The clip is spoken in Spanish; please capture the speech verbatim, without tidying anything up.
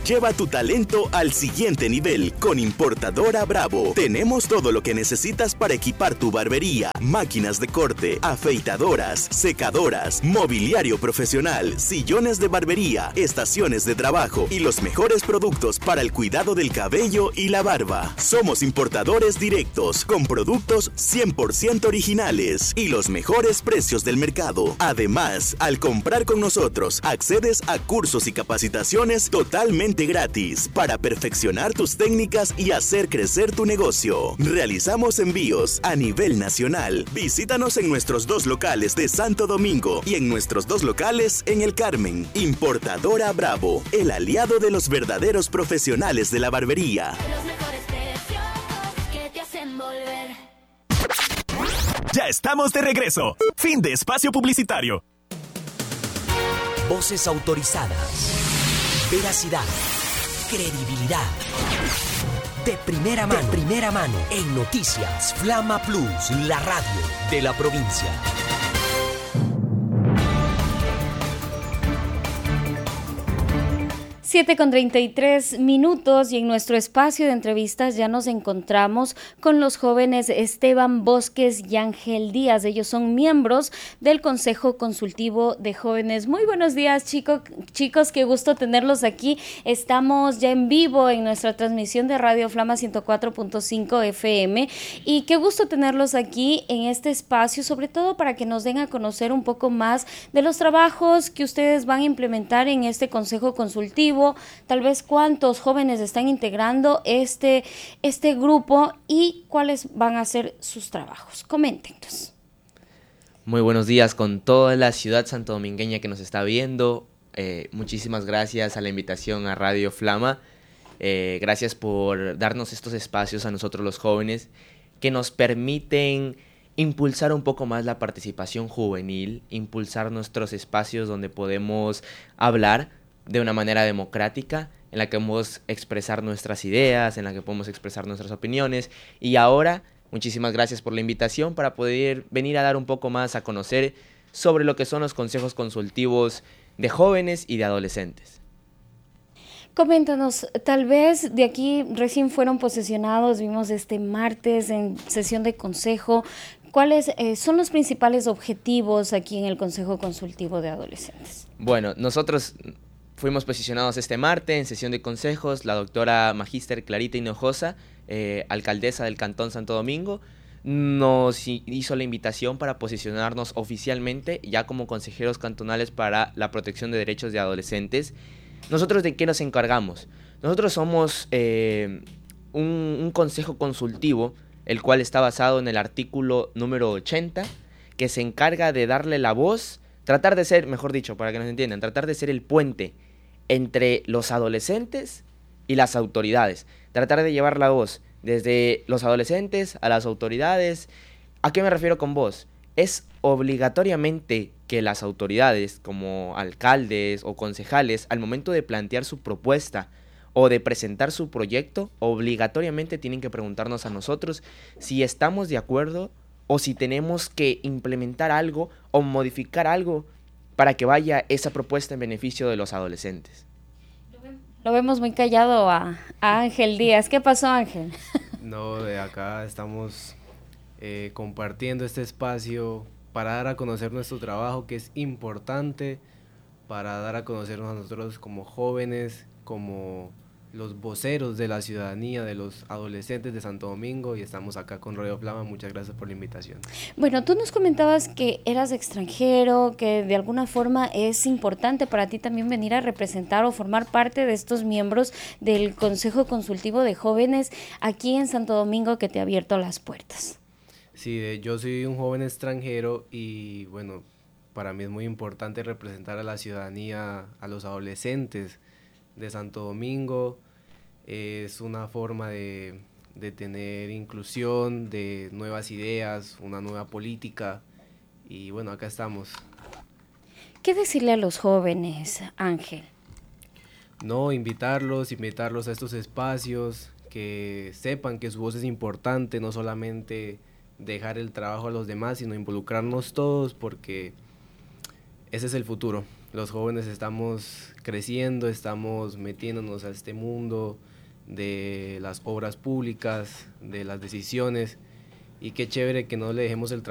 Lleva tu talento al siguiente nivel con Importadora Bravo. Tenemos todo lo que necesitas para equipar tu barbería, máquinas de corte, afeitadoras, secadoras, mobiliario profesional, sillones de barbería, estaciones de trabajo y los mejores productos para el cuidado del cabello y la barba. Somos importadores directos con productos cien por ciento originales y los mejores precios del mercado. Además, al comprar con nosotros, accedes a cursos y capacitaciones totalmente gratis para perfeccionar tus técnicas y hacer crecer tu negocio. Realizamos envíos a nivel nacional. Visítanos en nuestros dos locales de Santo Domingo y en nuestros dos locales en El Carmen. Importadora Bravo, el aliado de los verdaderos profesionales de la barbería. Los mejores precios que te hacen volver. Ya estamos de regreso. Fin de espacio publicitario. Voces autorizadas. Veracidad, credibilidad. De primera mano, de primera mano. En Noticias Flama Plus, la radio de la provincia. siete con treinta y tres minutos y en nuestro espacio de entrevistas ya nos encontramos con los jóvenes Esteban Bosques y Ángel Díaz. Ellos son miembros del Consejo Consultivo de Jóvenes. Muy buenos días, chicos, chicos, qué gusto tenerlos aquí. Estamos ya en vivo en nuestra transmisión de Radio Flama ciento cuatro punto cinco F M y qué gusto tenerlos aquí en este espacio, sobre todo para que nos den a conocer un poco más de los trabajos que ustedes van a implementar en este Consejo Consultivo. Tal vez cuántos jóvenes están integrando este, este grupo y cuáles van a ser sus trabajos. Coméntenos. Muy buenos días con toda la ciudad santodomingueña que nos está viendo. Eh, muchísimas gracias a la invitación a Radio Flama. Eh, gracias por darnos estos espacios a nosotros los jóvenes que nos permiten impulsar un poco más la participación juvenil, impulsar nuestros espacios donde podemos hablar de una manera democrática, en la que podemos expresar nuestras ideas, en la que podemos expresar nuestras opiniones. Y ahora, muchísimas gracias por la invitación para poder venir a dar un poco más a conocer sobre lo que son los consejos consultivos de jóvenes y de adolescentes. Coméntanos, tal vez de aquí recién fueron posesionados, vimos este martes en sesión de consejo. ¿Cuáles eh, son los principales objetivos aquí en el Consejo Consultivo de Adolescentes? Bueno, nosotros fuimos posicionados este martes en sesión de consejos. La doctora Magíster Clarita Hinojosa, eh, alcaldesa del Cantón Santo Domingo, nos hizo la invitación para posicionarnos oficialmente ya como consejeros cantonales para la protección de derechos de adolescentes. ¿Nosotros de qué nos encargamos? Nosotros somos eh, un, un consejo consultivo, el cual está basado en el artículo número ochenta, que se encarga de darle la voz, tratar de ser, mejor dicho, para que nos entiendan, tratar de ser el puente entre los adolescentes y las autoridades. Tratar de llevar la voz desde los adolescentes a las autoridades. ¿A qué me refiero con voz? Es obligatoriamente que las autoridades, como alcaldes o concejales, al momento de plantear su propuesta o de presentar su proyecto, obligatoriamente tienen que preguntarnos a nosotros si estamos de acuerdo o si tenemos que implementar algo o modificar algo para que vaya esa propuesta en beneficio de los adolescentes. Lo vemos muy callado a, a Ángel Díaz. ¿Qué pasó, Ángel? No, de acá estamos eh, compartiendo este espacio para dar a conocer nuestro trabajo, que es importante, para dar a conocernos a nosotros como jóvenes, como los voceros de la ciudadanía, de los adolescentes de Santo Domingo, y estamos acá con Radio Flama. Muchas gracias por la invitación. Bueno, tú nos comentabas que eras extranjero, que de alguna forma es importante para ti también venir a representar o formar parte de estos miembros del Consejo Consultivo de Jóvenes aquí en Santo Domingo, que te ha abierto las puertas. Sí, eh, yo soy un joven extranjero y bueno, para mí es muy importante representar a la ciudadanía, a los adolescentes de Santo Domingo. Es una forma de, de tener inclusión, de nuevas ideas, una nueva política, y bueno, acá estamos. ¿Qué decirle a los jóvenes, Ángel? No, invitarlos, invitarlos a estos espacios, que sepan que su voz es importante, no solamente dejar el trabajo a los demás, sino involucrarnos todos, porque ese es el futuro. los jóvenes estamos creciendo, estamos metiéndonos a este mundo de las obras públicas, de las decisiones, y qué chévere que no le dejemos el trabajo